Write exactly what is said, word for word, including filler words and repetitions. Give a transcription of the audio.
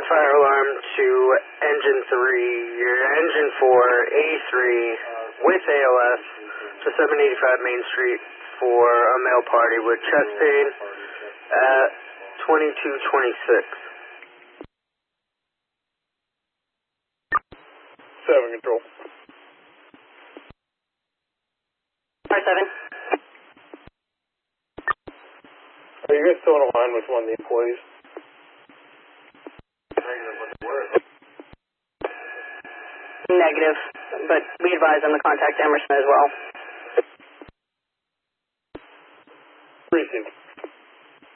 fire alarm to engine three, your engine four, A three, with A L S, to seven eighty-five Main Street for a male party with chest pain at twenty-two twenty-six. seven control. five seven. Are you guys still on a line with one of the employees? Negative, but we advise them to contact Emerson as well.